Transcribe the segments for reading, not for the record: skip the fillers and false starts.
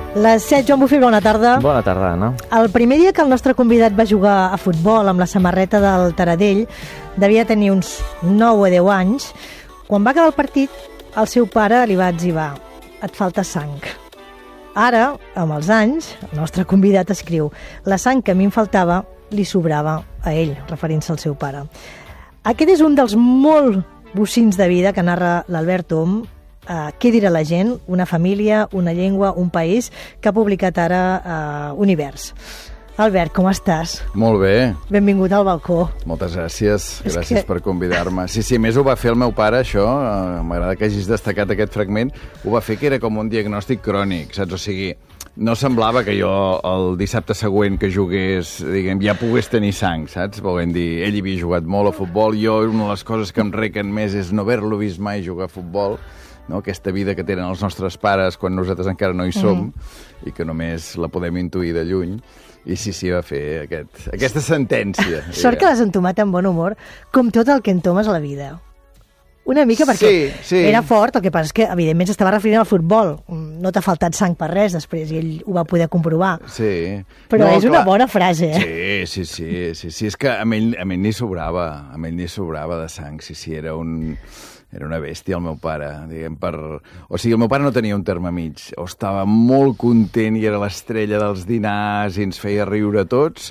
Les 7, Joan Bufil, bona tarda. Bona tarda, Anna. El primer dia que el nostre convidat va jugar a futbol amb la samarreta del Taradell devia tenir uns 9 o 10 anys. Quan va acabar el partit, el seu pare li va etzibar: et falta sang. Ara, amb els anys, el nostre convidat escriu: la sang que a mi em faltava li sobrava a ell, referint-se al seu pare. Aquest és un dels molt bocins de vida que narra l'Albert Om. Què dirà la gent? Una família, una llengua, un país, que ha publicat ara Univers. Albert, com estàs? Molt bé. Benvingut al balcó. Moltes gràcies. Gràcies per convidar-me. Sí, més ho va fer el meu pare, això. M'agrada que hagis destacat aquest fragment. Ho va fer que era com un diagnòstic crònic, saps? O sigui, no semblava que jo el dissabte següent que jugués, diguem, ja pogués tenir sang, saps? Volem dir, ell havia jugat molt a futbol. Jo, una de les coses que em requen més és no haver-lo vist mai jugar a futbol. No? Aquesta vida que tenen els nostres pares quan nosaltres encara no hi som i que només la podem intuir de lluny. I sí, va fer aquesta sentència. Sort que l'has entomat amb bon humor, com tot el que entomes a la vida. Una mica perquè era fort, el que passa és que evidentment s'estava referint al futbol. No t'ha faltat sang per res després i ell ho va poder comprovar. Sí. Però no, és una bona frase, eh? Sí. És que a ell n'hi sobrava. A ell n'hi sobrava de sang. Sí, era una bèstia, el meu pare, diguem, O sigui, el meu pare no tenia un terme mig. O estava molt content i era l'estrella dels dinars i ens feia riure a tots,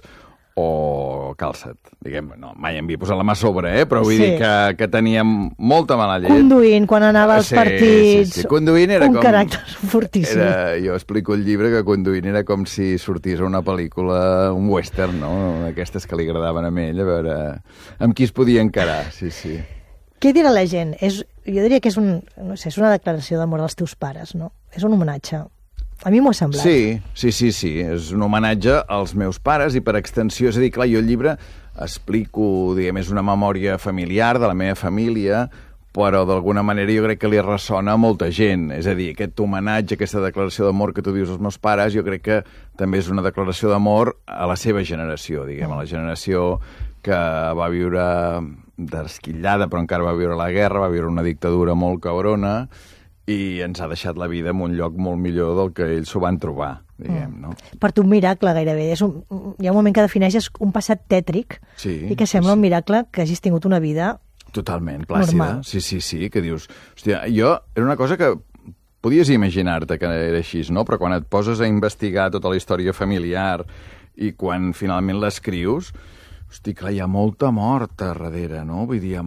o calça't. Diguem, no, mai em havia posat la mà a sobre, però vull dir que tenia molta mala llet. Conduint, quan anava als partits. Sí. Conduint era un caràcter fortíssim. Jo explico el llibre que conduint era com si sortís a una pel·lícula, un western, no? Aquestes que li agradaven a ell, a veure amb qui es podia encarar, sí. Què dirà la gent? Jo diria que és una declaració d'amor als teus pares, no? És un homenatge. A mi m'ho ha semblat. Sí. És un homenatge als meus pares i per extensió, és a dir, clar, jo el llibre explico, diguem, és una memòria familiar de la meva família, però d'alguna manera jo crec que li ressona a molta gent. És a dir, aquest homenatge, aquesta declaració d'amor que tu dius als meus pares, jo crec que també és una declaració d'amor a la seva generació, diguem, a la generació que va viure d'esquillada, però encara va viure la guerra, va viure una dictadura molt cabrona i ens ha deixat la vida en un lloc molt millor del que ells s'ho van trobar, diguem, no? Per tu un miracle, gairebé. Hi ha un moment que defineixes un passat tètric i que sembla un miracle que hagis tingut una vida totalment plàcida. Normal. Sí, que dius... Hòstia, era una cosa que podies imaginar-te que era així, no? Però quan et poses a investigar tota la història familiar i quan finalment l'escrius, hosti, clar, hi ha molta mort a darrere, no? Vull dir,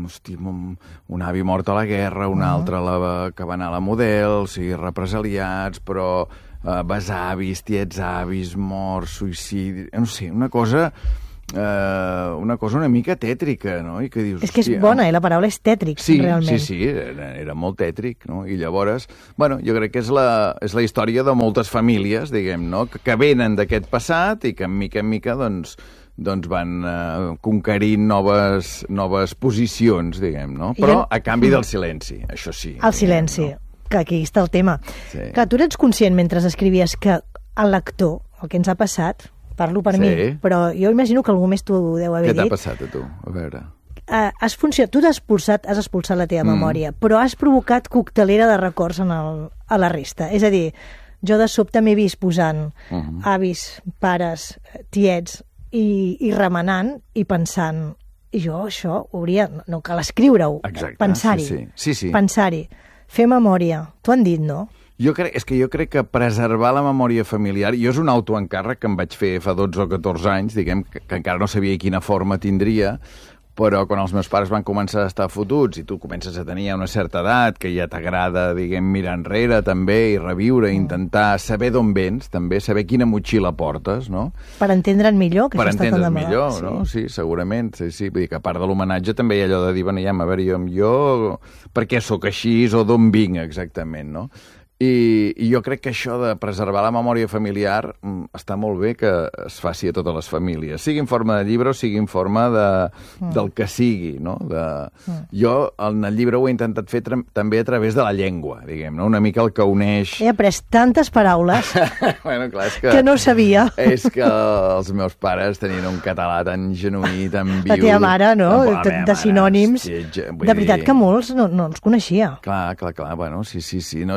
un avi mort a la guerra, un altre que va anar a la model, o sigui, represaliats, però besavis, tiets avis, morts, suïcidi... No sé, una cosa una mica tètrica, no? I que dius, és que és bona, la paraula és tètric, realment. Sí, era molt tètric, no? I llavors, jo crec que és la història de moltes famílies, diguem, no? Que venen d'aquest passat i que, en mica, doncs van conquerint noves posicions, diguem, no? Però a canvi del silenci, això sí. El silenci, que aquí està el tema. Clar, tu ets conscient mentre escrivies que el lector, el que ens ha passat, parlo per mi, però jo imagino que algú més t'ho deu haver dit. Què t'ha passat a tu? A veure... Tu has expulsat la teva memòria, però has provocat coctelera de records a la resta. És a dir, jo de sobte m'he vist posant avis, pares, tiets, i remenant i pensant, i jo això hauria, no cal escriure-ho, pensar-hi, pensar-hi, fer memòria. T'ho han dit, no? Jo crec que preservar la memòria familiar, jo és un autoencàrrec que em vaig fer fa 12 o 14 anys, diguem, que encara no sabia quina forma tindria, però quan els meus pares van començar a estar fotuts i tu comences a tenir una certa edat, que ja t'agrada, diguem, mirar enrere també i reviure, intentar saber d'on vens, també saber quina motxilla portes, no? Per entendre'n millor, que això està tan de moda. Per entendre'n millor, no? Sí, segurament. Sí. Vull dir que a part de l'homenatge també hi ha allò de dir, a veure, jo per què sóc així o d'on vinc exactament, no? I jo crec que això de preservar la memòria familiar està molt bé que es faci a totes les famílies, sigui en forma de llibre o sigui en forma del que sigui, no? Jo en el llibre ho he intentat fer també a través de la llengua, diguem, no? Una mica el que uneix... He après tantes paraules bueno, clar, que no sabia. És que els meus pares tenien un català tan genuí, tan viu... La teva mare, no? De sinònims. De veritat que molts no els coneixia. Clar, bueno, sí. No, és que tenia una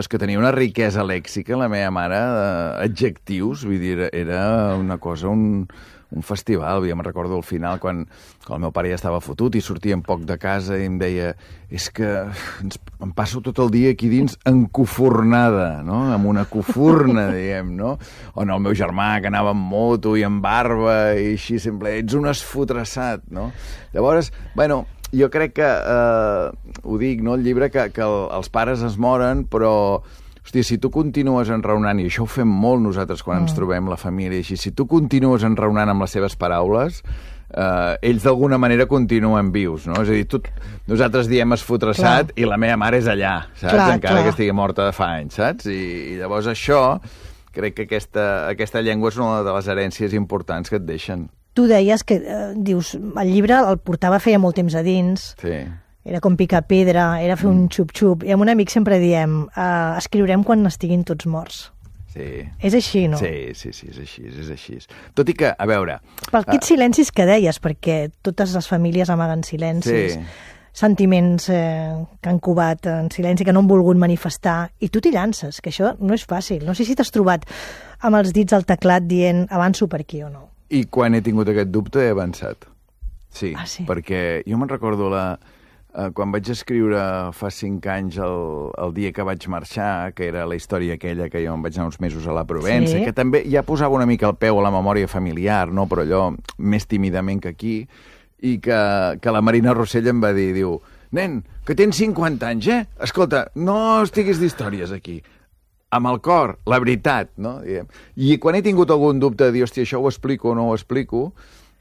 una riquesa lèxica, la meva mare, adjectius, vull dir, era una cosa, un festival. Ja me'n recordo al final, quan el meu pare ja estava fotut i sortíem poc de casa i em deia, és que em passo tot el dia aquí dins encofornada, no? Amb una cofurna, diguem, no? O no, el meu germà, que anava amb moto i amb barba i així, sempre, ets un esfotrassat, no? Llavors, bueno, jo crec que, ho dic, no?, el llibre, que els pares es moren, però hòstia, si tu continues enraonant, i això ho fem molt nosaltres quan ens trobem la família, així, si tu continues enraonant amb les seves paraules, ells d'alguna manera continuen vius, no? És a dir, nosaltres diem esfotrassat i la meva mare és allà, saps? Encara que estigui morta de fa anys, saps? I llavors això, crec que aquesta llengua és una de les herències importants que et deixen. Tu deies que, dius, el llibre el portava feia molt temps a dins. Sí. Era com picar pedra, era fer un xup-xup. I amb un amic sempre diem, escriurem quan estiguin tots morts. Sí. És així, no? Sí, és així. Tot i que, a veure... Per aquests silencis que deies, perquè totes les famílies amaguen silencis, sentiments que han covat en silenci, que no han volgut manifestar, i tu t'hi llances, que això no és fàcil. No sé si t'has trobat amb els dits al teclat dient avanço per aquí o no. I quan he tingut aquest dubte he avançat. Sí, sí. Perquè jo me'n recordo quan vaig escriure fa 5 anys el dia que vaig marxar, que era la història aquella que jo em vaig anar uns mesos a la Provença, que també ja posava una mica el peu a la memòria familiar, no? Però allò més tímidament que aquí, i que la Marina Rossell em va dir, diu, nen, que tens 50 anys, escolta, no estiguis d'històries aquí. Amb el cor, la veritat, no? I quan he tingut algun dubte de dir, hòstia, això ho explico o no ho explico,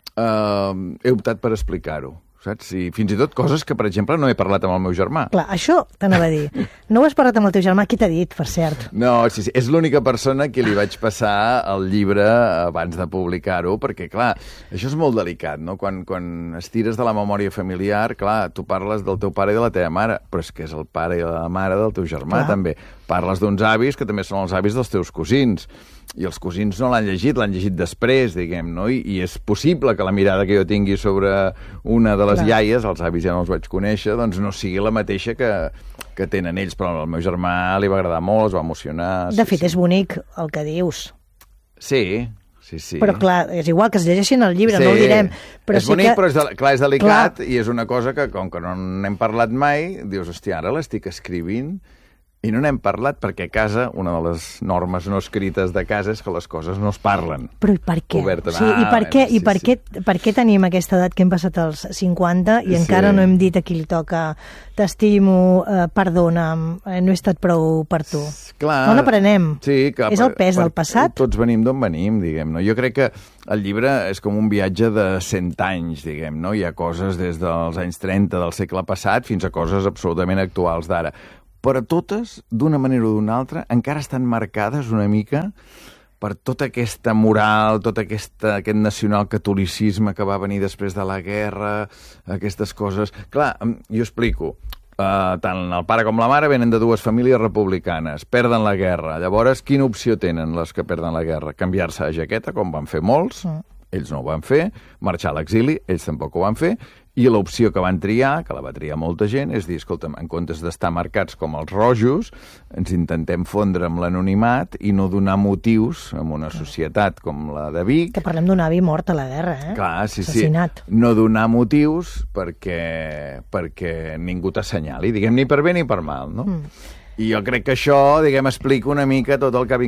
he optat per explicar-ho, saps? I fins i tot coses que, per exemple, no he parlat amb el meu germà. Clar, això t'anava a dir. No ho has parlat amb el teu germà? Qui t'ha dit, per cert? No, sí, és l'única persona a qui li vaig passar el llibre abans de publicar-ho, perquè, clar, això és molt delicat, no? Quan estires de la memòria familiar, clar, tu parles del teu pare i de la teva mare, però és que és el pare i la mare del teu germà, també. Parles d'uns avis que també són els avis dels teus cosins, i els cosins no l'han llegit després, diguem, no? I és possible que la mirada que jo tingui sobre una de les iaies, els avis ja no els vaig conèixer, doncs no sigui la mateixa que tenen ells, però al meu germà li va agradar molt, es va emocionar... De fet, és bonic el que dius. Sí. Però clar, és igual que es llegeixin el llibre, no ho direm. Però és bonic, però és delicat, i és una cosa que, com que no n'hem parlat mai, dius, hòstia, ara l'estic escrivint, i no n'hem parlat perquè a casa, una de les normes no escrites de casa és que les coses no es parlen. Però i per què? Per què tenim aquesta edat que hem passat els 50 i encara no hem dit a qui li toca t'estimo, perdona'm, no he estat prou per tu? Clar, no n'aprenem. Sí, és el pes del passat? Tots venim d'on venim, diguem, no? Jo crec que el llibre és com un viatge de 100 anys, diguem, no? Hi ha coses des dels anys 30 del segle passat fins a coses absolutament actuals d'ara. Però totes, d'una manera o d'una altra, encara estan marcades una mica per tota aquesta moral, tot aquest nacionalcatolicisme que va venir després de la guerra, aquestes coses... Clar, jo explico, tant el pare com la mare venen de dues famílies republicanes, perden la guerra. Llavors, quina opció tenen les que perden la guerra? Canviar-se a jaqueta, com van fer molts, ells no ho van fer, marxar a l'exili, ells tampoc ho van fer, i l'opció que van triar, que la va triar molta gent, és dir, escolta'm, en comptes d'estar marcats com els rojos, ens intentem fondre amb l'anonimat i no donar motius en una societat com la de Vic. Que parlem d'un avi mort a la guerra, Clar, sí. Assassinat. No donar motius perquè ningú t'assenyali, diguem, ni per bé ni per mal, no? I jo crec que això, diguem, explica una mica tot el que ha